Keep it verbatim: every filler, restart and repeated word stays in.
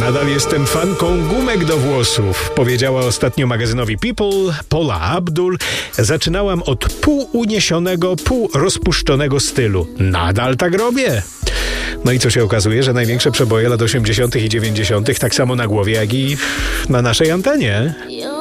Nadal jestem fanką gumek do włosów, powiedziała ostatnio magazynowi People Paula Abdul. Zaczynałam od półuniesionego, półrozpuszczonego stylu. Nadal tak robię. No i co się okazuje, że największe przeboje lat osiemdziesiątych i dziewięćdziesiątych tak samo na głowie, jak i na naszej antenie.